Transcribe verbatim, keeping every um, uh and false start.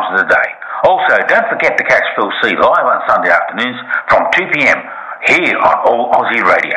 times of the day. Also, don't forget to catch Phil C live on Sunday afternoons from two p.m. here on All Aussie Radio.